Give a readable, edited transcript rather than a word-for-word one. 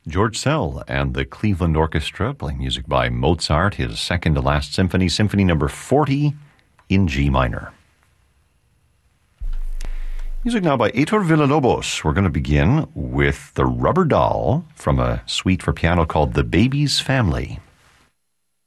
George Szell and the Cleveland Orchestra playing music by Mozart, his second to last symphony, Symphony number 40 in G minor. Music now by Heitor Villa-Lobos. We're going to begin with The Rubber Doll from a suite for piano called The Baby's Family.